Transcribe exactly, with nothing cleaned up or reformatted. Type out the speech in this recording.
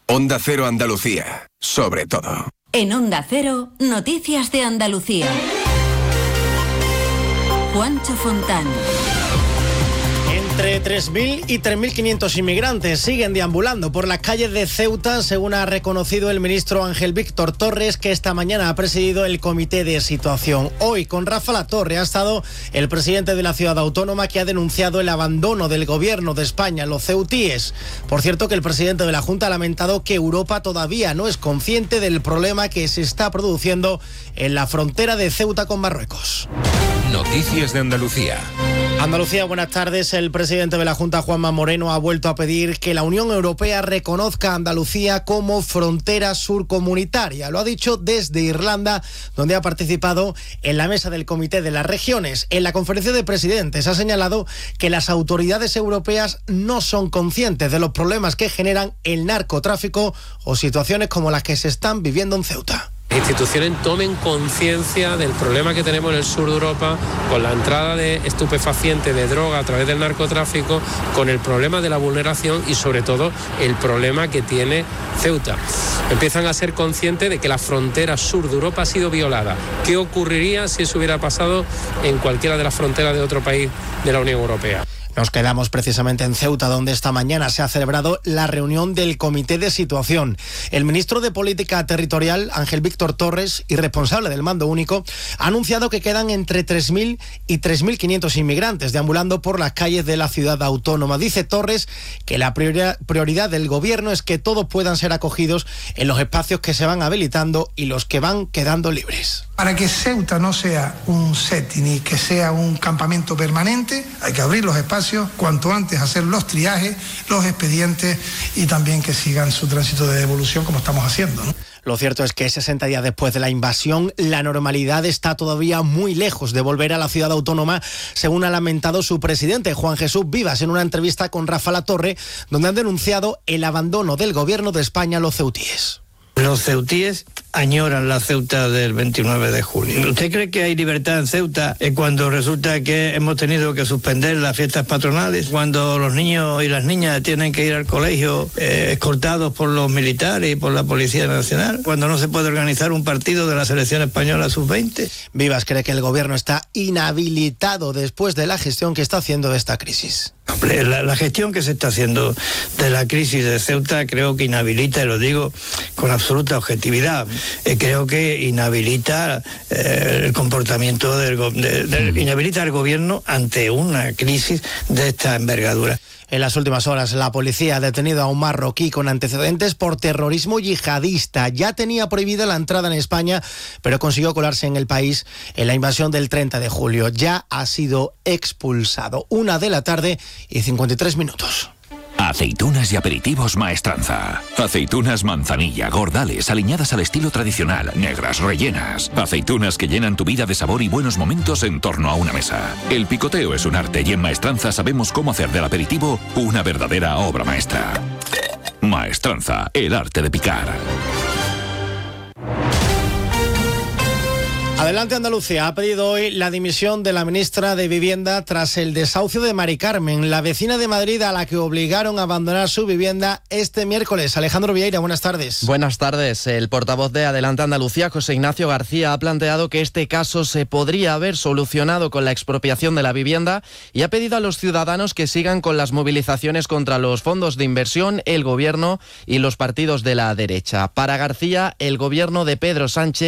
Onda Cero Andalucía, sobre todo. En Onda Cero, Noticias de Andalucía. Juancho Fontán. Entre tres mil y tres mil quinientos inmigrantes siguen deambulando por las calles de Ceuta, según ha reconocido el ministro Ángel Víctor Torres, que esta mañana ha presidido el comité de situación. Hoy, con Rafa Latorre, ha estado el presidente de la ciudad autónoma, que ha denunciado el abandono del gobierno de España en los ceutíes. Por cierto, que el presidente de la Junta ha lamentado que Europa todavía no es consciente del problema que se está produciendo en la frontera de Ceuta con Marruecos. Noticias de Andalucía. Andalucía, buenas tardes. El presidente de la Junta, Juanma Moreno, ha vuelto a pedir que la Unión Europea reconozca a Andalucía como frontera surcomunitaria. Lo ha dicho desde Irlanda, donde ha participado en la mesa del Comité de las Regiones. En la conferencia de presidentes ha señalado que las autoridades europeas no son conscientes de los problemas que generan el narcotráfico o situaciones como las que se están viviendo en Ceuta. Instituciones tomen conciencia del problema que tenemos en el sur de Europa con la entrada de estupefacientes, de droga a través del narcotráfico, con el problema de la vulneración y sobre todo el problema que tiene Ceuta. Empiezan a ser conscientes de que la frontera sur de Europa ha sido violada. ¿Qué ocurriría si eso hubiera pasado en cualquiera de las fronteras de otro país de la Unión Europea? Nos quedamos precisamente en Ceuta, donde esta mañana se ha celebrado la reunión del Comité de Situación. El ministro de Política Territorial, Ángel Víctor Torres, y responsable del Mando Único, ha anunciado que quedan entre tres mil y tres mil quinientos inmigrantes deambulando por las calles de la ciudad autónoma. Dice Torres que la prioridad del gobierno es que todos puedan ser acogidos en los espacios que se van habilitando y los que van quedando libres. Para que Ceuta no sea un setting y que sea un campamento permanente, hay que abrir los espacios cuanto antes, hacer los triajes, los expedientes y también que sigan su tránsito de devolución como estamos haciendo, ¿no? Lo cierto es que sesenta días después de la invasión, la normalidad está todavía muy lejos de volver a la ciudad autónoma, según ha lamentado su presidente, Juan Jesús Vivas, en una entrevista con Rafa Latorre, donde han denunciado el abandono del gobierno de España a los ceutíes. Los ceutíes añoran la Ceuta del veintinueve de julio. ¿Usted cree que hay libertad en Ceuta eh, cuando resulta que hemos tenido que suspender las fiestas patronales? Cuando los niños y las niñas tienen que ir al colegio eh, escoltados por los militares y por la Policía Nacional? Cuando no se puede organizar un partido de la selección española sub veinte. Vivas cree que el gobierno está inhabilitado después de la gestión que está haciendo de esta crisis. Hombre, la, la gestión que se está haciendo de la crisis de Ceuta creo que inhabilita, y lo digo con absoluta objetividad, eh, creo que inhabilita eh, el comportamiento del, de, de, inhabilita al gobierno ante una crisis de esta envergadura. En las últimas horas, la policía ha detenido a un marroquí con antecedentes por terrorismo yihadista. Ya tenía prohibida la entrada en España, pero consiguió colarse en el país en la invasión del treinta de julio. Ya ha sido expulsado. Una de la tarde y cincuenta y tres minutos. Aceitunas y aperitivos Maestranza. Aceitunas manzanilla, gordales, aliñadas al estilo tradicional, negras, rellenas. Aceitunas que llenan tu vida de sabor y buenos momentos en torno a una mesa. El picoteo es un arte y en Maestranza sabemos cómo hacer del aperitivo una verdadera obra maestra. Maestranza, el arte de picar. Adelante Andalucía ha pedido hoy la dimisión de la ministra de Vivienda tras el desahucio de Mari Carmen, la vecina de Madrid a la que obligaron a abandonar su vivienda este miércoles. Alejandro Vieira, buenas tardes. Buenas tardes. El portavoz de Adelante Andalucía, José Ignacio García, ha planteado que este caso se podría haber solucionado con la expropiación de la vivienda y ha pedido a los ciudadanos que sigan con las movilizaciones contra los fondos de inversión, el gobierno y los partidos de la derecha. Para García, el gobierno de Pedro Sánchez